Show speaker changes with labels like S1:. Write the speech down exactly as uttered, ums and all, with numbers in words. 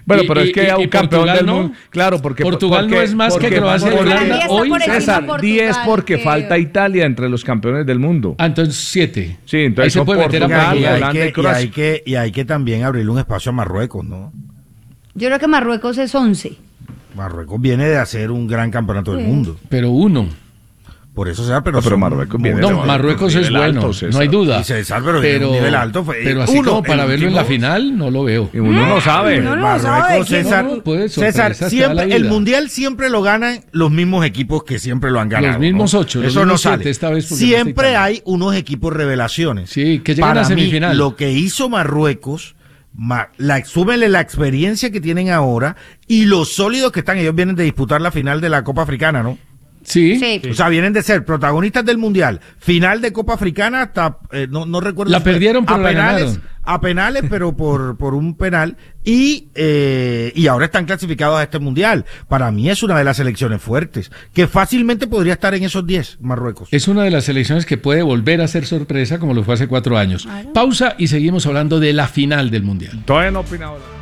S1: Bueno, pero y, es que
S2: y,
S1: un
S2: y
S1: campeón
S2: Portugal
S1: del
S2: no.
S1: mundo. Claro, porque
S2: Portugal
S1: porque,
S2: no es más
S1: porque,
S2: que Croacia y Holanda hoy.
S1: César, diez porque
S3: que...
S1: falta Italia entre los campeones del mundo.
S2: Ah, entonces siete.
S1: Sí, entonces
S2: ahí se puede meter a
S4: Portugal, y, hay
S1: Holanda
S4: que,
S1: y Croacia.
S4: y, hay que, y hay que también abrirle un espacio a Marruecos, ¿no?
S3: Yo creo que Marruecos es once.
S4: Marruecos viene de hacer un gran campeonato sí. del mundo.
S2: Pero uno.
S4: Por eso sea, pero,
S1: no, pero Marruecos viene
S2: no, de Marruecos es bueno, alto, no hay duda.
S4: César, pero,
S2: pero,
S4: un nivel alto fue,
S2: pero así
S4: uno,
S2: como para verlo
S4: último,
S2: en la final, no lo veo.
S1: Y uno no sabe.
S3: No lo
S4: Marruecos,
S3: sabe.
S4: César,
S2: no, puede
S4: César siempre, el mundial siempre lo ganan los mismos equipos que siempre lo han ganado.
S2: Los mismos
S4: ¿no?
S2: ocho,
S4: eso
S2: los
S4: no
S2: mismos
S4: sale.
S2: siete, esta vez
S4: siempre no hay unos equipos revelaciones.
S2: Sí, que llegan
S4: para
S2: a semifinal.
S4: Mí, lo que hizo Marruecos, la, súmele la experiencia que tienen ahora y los sólidos que están. Ellos vienen de disputar la final de la Copa Africana, ¿no?
S2: Sí.
S3: sí.
S4: O sea, vienen de ser protagonistas del Mundial, final de Copa Africana hasta, eh, no, no recuerdo.
S2: La perdieron, pero
S4: a
S2: la
S4: penales,
S2: ganaron.
S4: A penales, pero por, por un penal. Y, eh, y ahora están clasificados a este Mundial. Para mí es una de las selecciones fuertes, que fácilmente podría estar en esos diez, Marruecos.
S2: Es una de las selecciones que puede volver a ser sorpresa como lo fue hace cuatro años. Claro. Pausa y seguimos hablando de la final del Mundial.
S1: Todavía no opinaba.